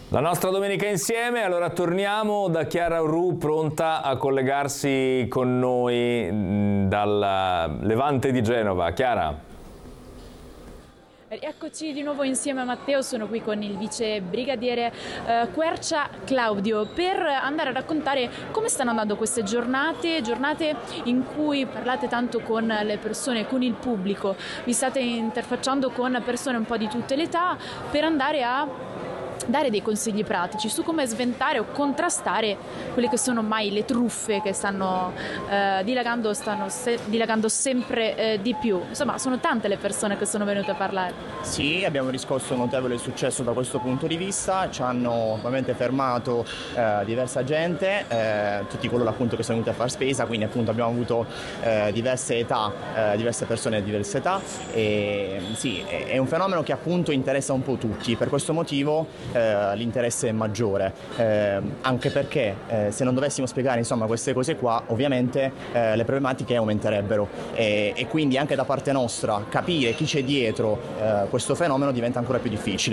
La nostra domenica insieme, allora torniamo da Chiara Ru, pronta a collegarsi con noi dal Levante di Genova. Chiara. Eccoci di nuovo insieme a Matteo, sono qui con il vice brigadiere Quercia Claudio per andare a raccontare come stanno andando queste giornate in cui parlate tanto con le persone, con il pubblico, vi state interfacciando con persone un po' di tutte le età per andare a dare dei consigli pratici su come sventare o contrastare quelle che sono ormai le truffe che stanno dilagando sempre di più. Insomma, sono tante le persone che sono venute a parlare. Sì, abbiamo riscosso un notevole successo da questo punto di vista, ci hanno ovviamente fermato diversa gente, tutti coloro appunto che sono venuti a far spesa, quindi appunto abbiamo avuto diverse età, diverse persone di diverse età e sì, è un fenomeno che appunto interessa un po' tutti, per questo motivo l'interesse è maggiore, anche perché se non dovessimo spiegare insomma queste cose qua ovviamente le problematiche aumenterebbero e quindi anche da parte nostra capire chi c'è dietro questo fenomeno diventa ancora più difficile.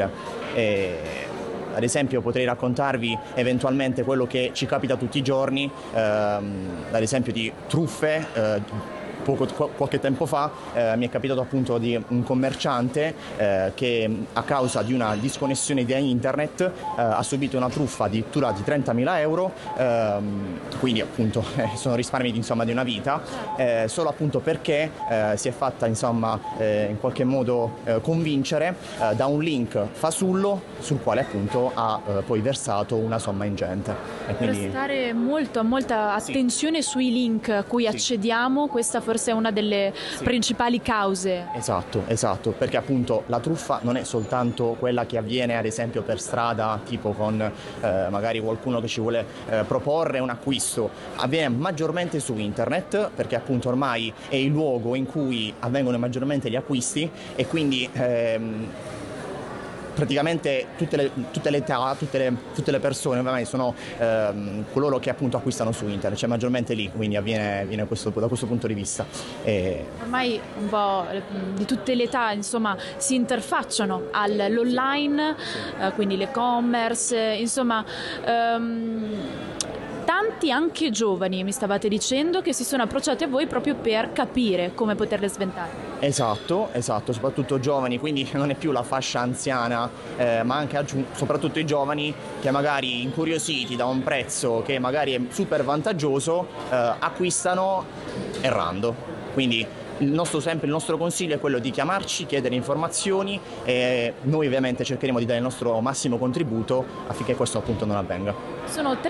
Ad esempio potrei raccontarvi eventualmente quello che ci capita tutti i giorni, ad esempio di truffe. Qualche tempo fa mi è capitato appunto di un commerciante che a causa di una disconnessione di internet ha subito una truffa addirittura di 30.000 euro, quindi appunto sono risparmi insomma di una vita, solo appunto perché si è fatta insomma in qualche modo convincere da un link fasullo sul quale appunto ha poi versato una somma ingente. E quindi prestare molta attenzione sui link a cui accediamo, questa forse è una delle principali cause. Esatto, perché appunto la truffa non è soltanto quella che avviene ad esempio per strada, tipo con magari qualcuno che ci vuole proporre un acquisto, avviene maggiormente su internet, perché appunto ormai è il luogo in cui avvengono maggiormente gli acquisti e quindi praticamente tutte le età, tutte le persone ormai sono coloro che appunto acquistano su internet, cioè maggiormente lì, quindi avviene da questo punto di vista. Ormai un po' di tutte le età insomma si interfacciano all'online, quindi l'e-commerce, insomma tanti anche giovani, mi stavate dicendo, che si sono approcciati a voi proprio per capire come poterle sventare. Esatto, soprattutto giovani, quindi non è più la fascia anziana, ma anche soprattutto i giovani che magari incuriositi da un prezzo che magari è super vantaggioso acquistano errando. Quindi il nostro consiglio è quello di chiamarci, chiedere informazioni e noi ovviamente cercheremo di dare il nostro massimo contributo affinché questo appunto non avvenga. Sono